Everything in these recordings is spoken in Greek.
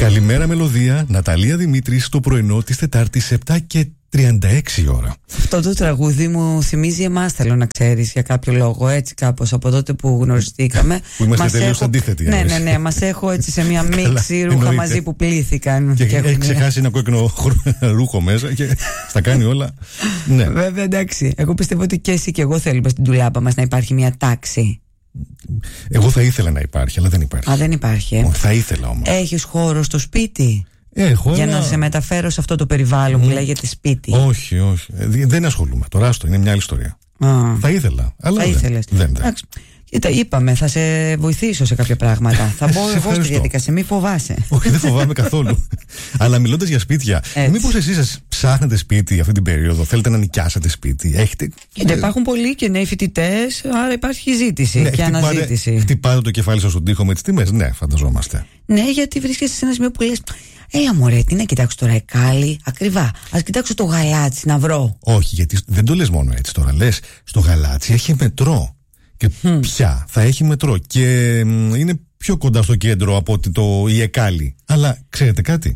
Καλημέρα μελωδία, Ναταλία Δημήτρης, το πρωινό της Τετάρτης 7 και 36 ώρα. Αυτό το τραγούδι μου θυμίζει εμάς, θέλω να ξέρεις, για κάποιο λόγο, έτσι κάπως από τότε που γνωριστήκαμε. Που είμαστε τελείως αντίθετοι. Ναι, μας έχω έτσι σε μια μίξη ρούχα μαζί που πλήθηκαν. Και έχει ξεχάσει ένα κόκκινο ρούχο μέσα και στα κάνει όλα. Ναι. Βέβαια, εντάξει. Εγώ πιστεύω ότι και εσύ και εγώ θέλουμε στην ντουλάπα μας να υπάρχει μια τάξη. Εγώ θα ήθελα να υπάρχει, αλλά δεν υπάρχει. Α, δεν υπάρχει. Θα ήθελα όμως. Έχεις χώρο στο σπίτι? Έχω, για να σε μεταφέρω σε αυτό το περιβάλλον που λέγεται σπίτι. Όχι. Δεν ασχολούμαι. Τώρα άστο, είναι μια άλλη ιστορία. Θα ήθελα, αλλά δεν. Κοίτα, είπαμε, θα σε βοηθήσω σε κάποια πράγματα. Θα μπω εγώ στη διαδικασία, μη φοβάσαι. Όχι, δεν φοβάμαι καθόλου. Αλλά μιλώντας για σπίτια, μήπως εσείς ψάχνετε σπίτι αυτή την περίοδο, θέλετε να νοικιάσετε σπίτι, έχετε? Κοίτα, υπάρχουν πολλοί και νέοι φοιτητές, άρα υπάρχει ζήτηση και αναζήτηση. Χτυπάτε το κεφάλι σας στον τοίχο με τις τιμές, ναι, φανταζόμαστε. Ναι, γιατί βρίσκεσαι σε ένα σημείο που λες, έλα μωρέ, τι να κοιτάξω τώρα, εκάλι, ακριβά. Ας κοιτάξω το Γαλάτσι να βρω. Όχι, γιατί δεν το λες μόνο έτσι τώρα. Λες, στο Γαλάτσι έχει μετρό. Και πια θα έχει μετρό. Και είναι πιο κοντά στο κέντρο από ότι η Εκάλη. Αλλά ξέρετε κάτι.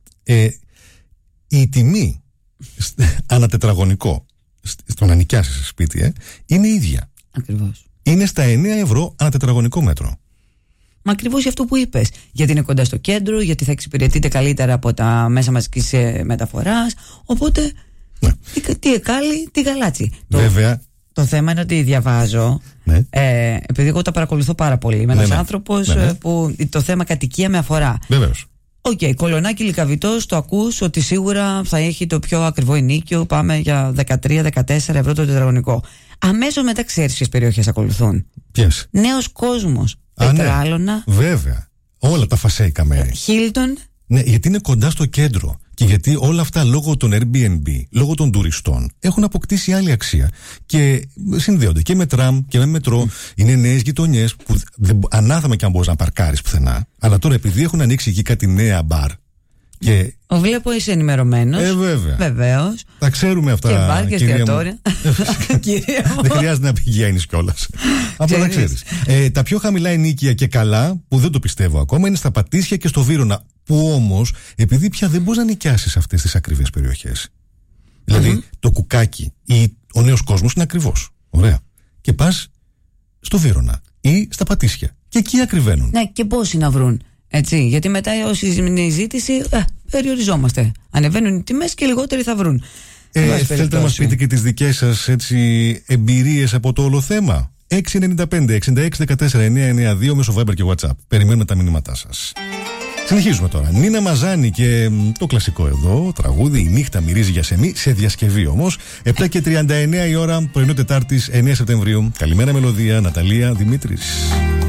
Η τιμή ανά τετραγωνικό στο να νοικιάσεις σπίτι είναι ίδια. Ακριβώς. Είναι στα 9 ευρώ ανά τετραγωνικό μέτρο. Μα ακριβώς για αυτό που είπες. Γιατί είναι κοντά στο κέντρο, γιατί θα εξυπηρετείτε καλύτερα από τα μέσα μαζικής μεταφοράς. Οπότε, ναι. Τι Εκάλη, τι Γαλάτσι. Βέβαια. Το θέμα είναι ότι διαβάζω, ναι. Επειδή εγώ τα παρακολουθώ πάρα πολύ. Είμαι ένας άνθρωπος που το θέμα κατοικία με αφορά. Βεβαίως. Κολονάκι Λυκαβητός, το ακούς ότι σίγουρα θα έχει το πιο ακριβό ενίκιο. Πάμε για 13-14 ευρώ το τετραγωνικό. Αμέσως μετά ξέρεις ποιες περιοχές ακολουθούν. Ποιες? Νέος Κόσμος, Πετράλωνα. Ναι. Βέβαια. Όλα τα φασέικα μέρη. Χίλτον. Ναι, γιατί είναι κοντά στο κέντρο. Και γιατί όλα αυτά λόγω των Airbnb, λόγω των τουριστών, έχουν αποκτήσει άλλη αξία. Και συνδέονται και με τραμ και με μετρό. Είναι νέες γειτονιές που ανάθαμε και αν μπορείς να παρκάρεις πουθενά. Αλλά τώρα επειδή έχουν ανοίξει εκεί κάτι νέα μπαρ. Και... Βλέπω είσαι ενημερωμένος. Βέβαια. Βεβαίως. Τα ξέρουμε αυτά. Και μπαρ και εστιατόρια. Δεν χρειάζεται να πηγαίνεις κιόλας. Απλά να ξέρεις. Τα πιο χαμηλά ενοίκια και καλά, που δεν το πιστεύω ακόμα, είναι στα Πατήσια και στο Βύρωνα. Που όμως, επειδή πια δεν μπορείς να νοικιάσεις αυτές τις ακριβές περιοχές. Δηλαδή, το Κουκάκι ή ο Νέος Κόσμος είναι ακριβώς. Ωραία. Και πας στο Βύρωνα ή στα Πατήσια. Και εκεί ακριβένουν. Ναι, και πόσοι να βρουν. Έτσι, γιατί μετά όσοι είναι η ζήτηση, περιοριζόμαστε. Ανεβαίνουν οι τιμές και λιγότεροι θα βρουν. Θέλετε να μας πείτε και τις δικές σας εμπειρίες από το όλο θέμα? 695-6614-992 μέσω Viber και WhatsApp. Περιμένουμε τα μηνύματά σας. Συνεχίζουμε τώρα. Νίνα Μαζάνη και το κλασικό εδώ τραγούδι «Η νύχτα μυρίζει για σεμί», σε διασκευή όμως. 7 και 39 η ώρα, πρωινό Τετάρτης 9 Σεπτεμβρίου. Καλημέρα μελωδία, Ναταλία Δημήτρης.